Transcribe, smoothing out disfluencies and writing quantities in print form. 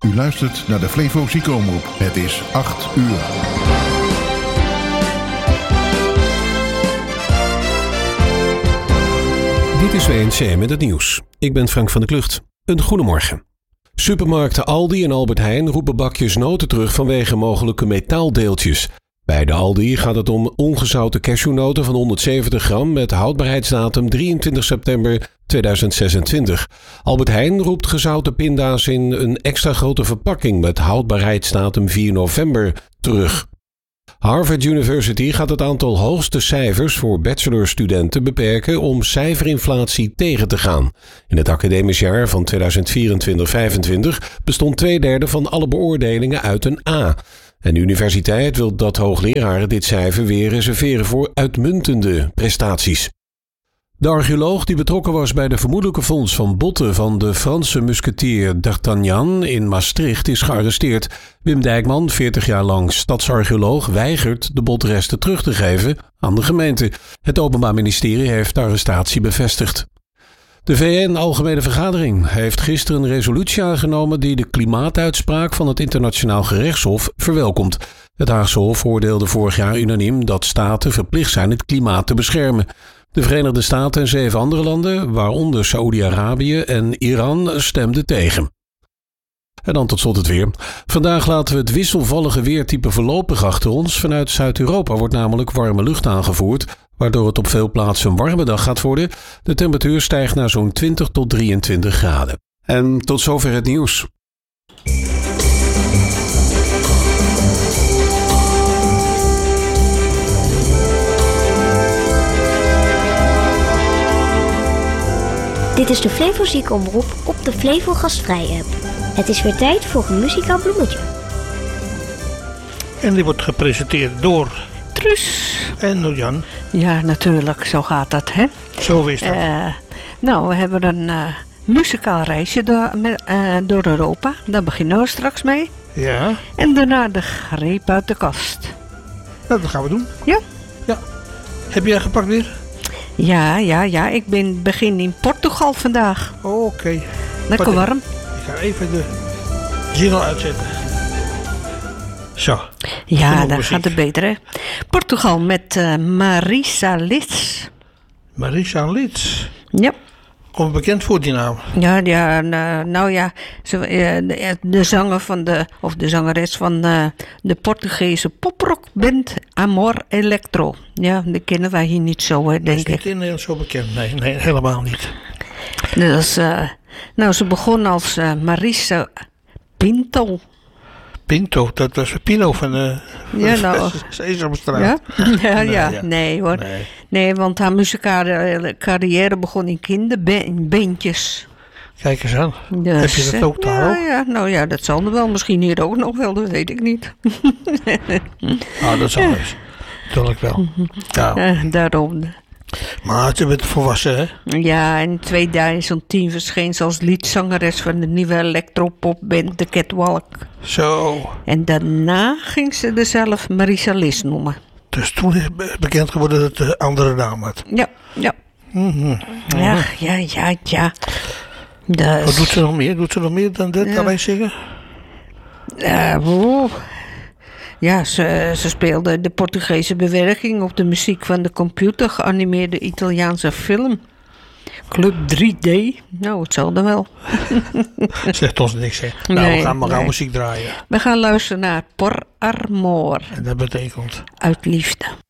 U luistert naar de Flevo Ziekenomroep. Het is 8 uur. Dit is WNC met het nieuws. Ik ben Frank van der Klucht. Een goedemorgen. Supermarkten Aldi en Albert Heijn roepen bakjes noten terug vanwege mogelijke metaaldeeltjes. Bij de Aldi gaat het om ongezouten cashewnoten van 170 gram met houdbaarheidsdatum 23 september 2026. Albert Heijn roept gezouten pinda's in een extra grote verpakking met houdbaarheidsdatum 4 november terug. Harvard University gaat het aantal hoogste cijfers voor bachelorstudenten beperken om cijferinflatie tegen te gaan. In het academisch jaar van 2024-25 bestond 2/3 van alle beoordelingen uit een A. En de universiteit wil dat hoogleraren dit cijfer weer reserveren voor uitmuntende prestaties. De archeoloog die betrokken was bij de vermoedelijke vondst van botten van de Franse musketier D'Artagnan in Maastricht is gearresteerd. Wim Dijkman, 40 jaar lang stadsarcheoloog, weigert de botresten terug te geven aan de gemeente. Het Openbaar Ministerie heeft de arrestatie bevestigd. De VN-algemene vergadering heeft gisteren een resolutie aangenomen die de klimaatuitspraak van het Internationaal Gerechtshof verwelkomt. Het Haagse Hof oordeelde vorig jaar unaniem dat staten verplicht zijn het klimaat te beschermen. De Verenigde Staten en 7 andere landen, waaronder Saoedi-Arabië en Iran, stemden tegen. En dan tot slot het weer. Vandaag laten we het wisselvallige weertype voorlopig achter ons. Vanuit Zuid-Europa wordt namelijk warme lucht aangevoerd, waardoor het op veel plaatsen een warme dag gaat worden. De temperatuur stijgt naar zo'n 20 tot 23 graden. En tot zover het nieuws. Dit is de Flevo Ziekenomroep op de Flevo Gastvrij app. Het is weer tijd voor een muzikaal bloemetje. En die wordt gepresenteerd door Truus. en door Jan. Ja, natuurlijk, zo gaat dat, hè? Zo is dat. We hebben een muzikaal reisje door Europa. Daar beginnen we straks mee. Ja, En daarna de greep uit de kast. nou, dat gaan we doen. Ja? Ja. Heb jij gepakt weer? Ja. Ik begin in Portugal vandaag. Oké. Lekker warm. Ik ga even de jingle uitzetten. Zo. Ja, Genoeg dan muziek. gaat het beter, hè? Portugal met Marisa Liz. Marisa Liz. Ja. Komt bekend voor die naam. De zanger de zangeres van de Portugese poprockband Amor Electro. Ja, die kennen wij hier niet zo, hè, denk Is ik. niet in Nederland zo bekend? Nee, helemaal niet. Dus, ze begon als Marisa Pinto. Pinto, dat was Pino van de Sesamstraat. Ja? Nee hoor. Nee, want haar muzikale carrière begon in kinderbandjes. Kijk eens aan. Dus, heb je dat ook daar ook? Ja, dat zal er wel. Misschien hier ook nog wel, dat weet ik niet. Dat zal eens. Natuurlijk wel. Ja. Daarom. Maar ze werd volwassen, hè? Ja, in 2010 verscheen ze als liedzangeres van de nieuwe electropopband The Catwalk. Zo. En daarna ging ze er zelf Marisa Liz noemen. Dus toen is bekend geworden dat het een andere naam had. Ja. Mm-hmm. Ja. Dus, Wat doet ze nog meer? Doet ze nog meer dan dat alleen zingen? Ja, ze speelde de Portugese bewerking op de muziek van de computer geanimeerde Italiaanse film. Club 3D. Nou, het zal dan wel. Zegt ons niks, hè? Nou, we gaan maar gauw muziek draaien. We gaan luisteren naar Por Amor. En dat betekent Uit liefde.